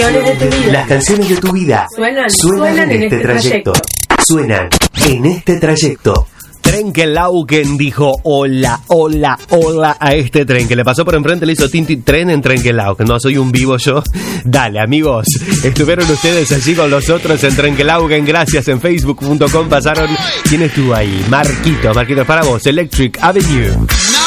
Las canciones de tu vida suenan en este trayecto. Suenan en este trayecto. Trenkelauken dijo hola, hola, hola a este tren que le pasó por enfrente, le hizo tinti tren en Trenkelauken. No soy un vivo yo. Dale, amigos, estuvieron ustedes allí con los otros en Trenkelauken. Gracias, en facebook.com pasaron. ¿Quién estuvo ahí? Marquito, para vos, Electric Avenue.